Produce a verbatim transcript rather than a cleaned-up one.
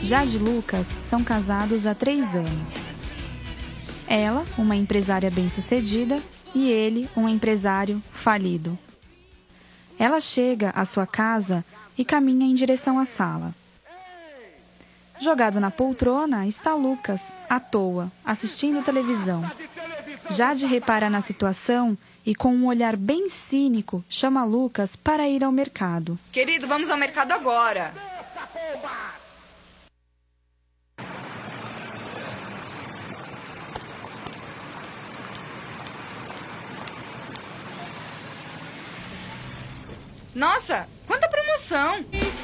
Jade e Lucas são casados há três anos. Ela, uma empresária bem-sucedida, e ele, um empresário falido. Ela chega à sua casa e caminha em direção à sala. Jogado na poltrona está Lucas, à toa, assistindo televisão. Jade repara na situação e, com um olhar bem cínico, chama Lucas para ir ao mercado. Querido, vamos ao mercado agora. Nossa, quanta promoção!